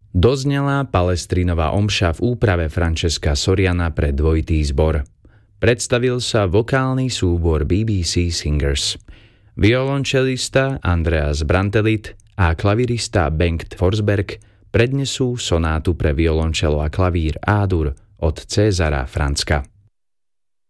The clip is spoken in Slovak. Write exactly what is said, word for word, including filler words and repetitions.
Doznela Palestrinová omša v úprave Francesca Soriana pre dvojitý zbor. Predstavil sa vokálny súbor bé bé cé Singers. Violončelista Andreas Brantelid a klavirista Bengt Forsberg prednesú sonátu pre violončelo a klavír A-dur od Césara Franzka.